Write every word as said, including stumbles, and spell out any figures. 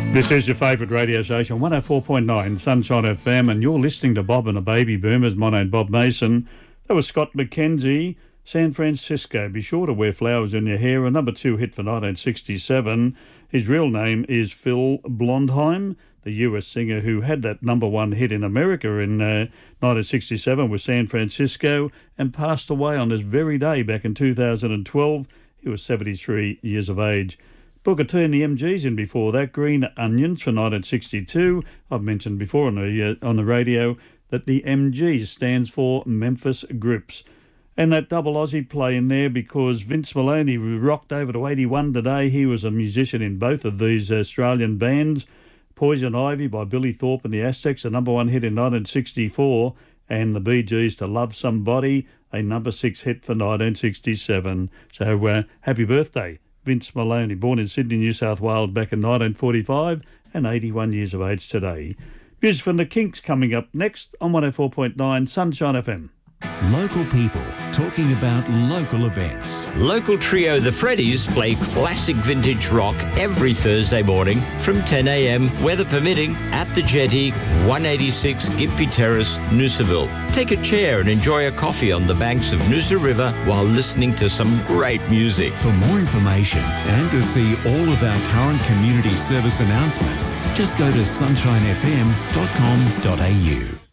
This is your favourite radio station, one oh four point nine Sunshine F M, and you're listening to Bob and the Baby Boomers. My name's Bob Mason. That was Scott McKenzie, San Francisco. Be sure to wear flowers in your hair. A number two hit for nineteen sixty-seven. His real name is Phil Blondheim, the U S singer who had that number one hit in America in uh, nineteen sixty-seven with San Francisco and passed away on this very day back in two thousand twelve. He was seventy-three years of age. Booker T and the M Gs in before that. Green Onions for nineteen sixty-two. I've mentioned before on the, uh, on the radio that the M Gs stands for Memphis Grips. And that double Aussie play in there because Vince Maloney rocked over to eighty-one today. He was a musician in both of these Australian bands. Poison Ivy by Billy Thorpe and the Aztecs, a number one hit in nineteen sixty-four. And the Bee Gees, To Love Somebody, a number six hit for nineteen sixty-seven. So uh, happy birthday, Vince Maloney, born in Sydney, New South Wales back in nineteen forty-five and eighty-one years of age today. Music from the Kinks coming up next on one oh four point nine Sunshine F M. Local people talking about local events. Local trio The Freddies play classic vintage rock every Thursday morning from ten a m, weather permitting, at the Jetty, one eighty-six Gympie Terrace, Noosaville. Take a chair and enjoy a coffee on the banks of Noosa River while listening to some great music. For more information and to see all of our current community service announcements, just go to sunshine f m dot com dot a u.